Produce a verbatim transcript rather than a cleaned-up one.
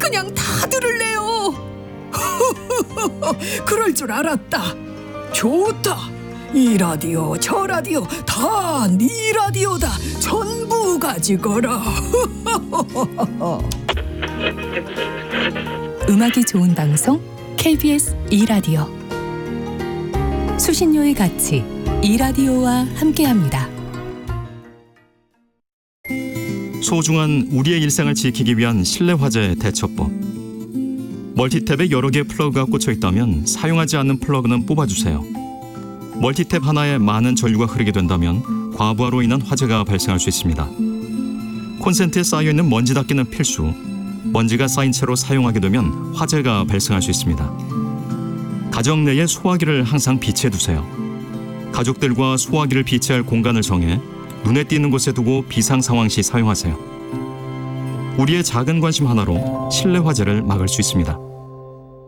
그냥 다 들을래요. 그럴 줄 알았다. 좋다. 이 라디오 저 라디오 다 네 라디오다. 전부 가지거라. 음악이 좋은 방송 케이비에스 이 라디오. 수신료의 가치 이 라디오와 함께합니다. 소중한 우리의 일상을 지키기 위한 실내 화재 대처법. 멀티탭에 여러 개의 플러그가 꽂혀 있다면 사용하지 않는 플러그는 뽑아주세요. 멀티탭 하나에 많은 전류가 흐르게 된다면 과부하로 인한 화재가 발생할 수 있습니다. 콘센트에 쌓여있는 먼지 닦기는 필수. 먼지가 쌓인 채로 사용하게 되면 화재가 발생할 수 있습니다. 가정 내에 소화기를 항상 비치해 두세요. 가족들과 소화기를 비치할 공간을 정해 눈에 띄는 곳에 두고 비상 상황 시 사용하세요. 우리의 작은 관심 하나로 실내 화재를 막을 수 있습니다.